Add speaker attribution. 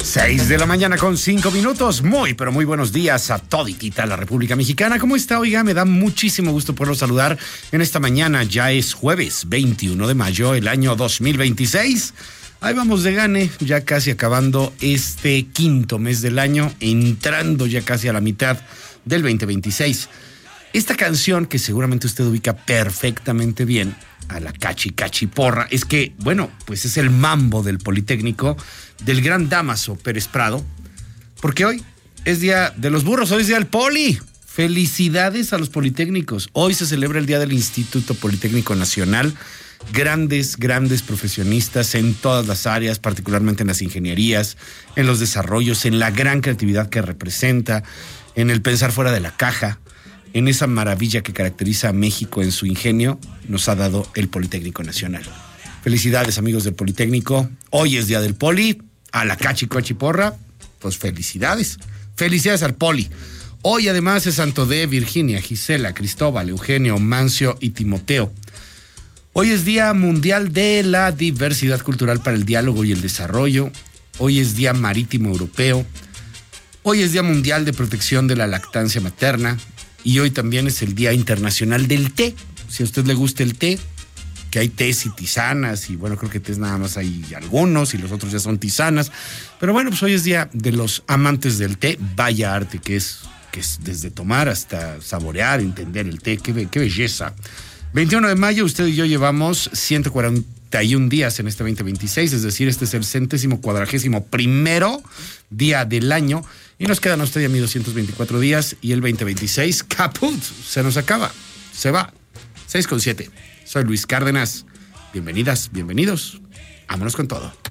Speaker 1: 6 de la mañana con 5 minutos. Muy, pero muy buenos días a toditita la República Mexicana. ¿Cómo está? Oiga, me da muchísimo gusto poderlo saludar en esta mañana. Ya es jueves 21 de mayo, el año 2026. Ahí vamos de gane, ya casi acabando este quinto mes del año, entrando ya casi a la mitad del 2026. Esta canción, que seguramente usted ubica perfectamente bien, a la Cachi Cachi Porra, es que, bueno, pues es el mambo del Politécnico del gran Dámaso Pérez Prado, porque hoy es Día de los Burros, hoy es Día del Poli. Felicidades a los politécnicos. Hoy se celebra el Día del Instituto Politécnico Nacional. Grandes profesionistas en todas las áreas, particularmente en las ingenierías, en los desarrollos, en la gran creatividad que representa, en el pensar fuera de la caja, en esa maravilla que caracteriza a México en su ingenio, nos ha dado el Politécnico Nacional. Felicidades, amigos del Politécnico. Hoy es Día del Poli. A la Cachi Cachi Porra, pues felicidades. Felicidades al Poli. Hoy además es santo de Virginia, Gisela, Cristóbal, Eugenio, Mancio y Timoteo. Hoy es Día Mundial de la Diversidad Cultural para el Diálogo y el Desarrollo. Hoy es Día Marítimo Europeo. Hoy es Día Mundial de Protección de la Lactancia Materna. Y hoy también es el Día Internacional del Té. Si a usted le gusta el té, que hay tés y tisanas, y bueno, creo que tés nada más hay algunos, y los otros ya son tisanas. Pero bueno, pues hoy es Día de los Amantes del Té. Vaya arte que es desde tomar hasta saborear, entender el té. Qué belleza. 21 de mayo, usted y yo llevamos 141 días en este 2026, es decir, este es el 141º día del año, y nos quedan a usted y a mí 224 días, y el 2026, caput, se nos acaba, se va. 6:07. Soy Luis Cárdenas. Bienvenidas, bienvenidos. Vámonos con todo.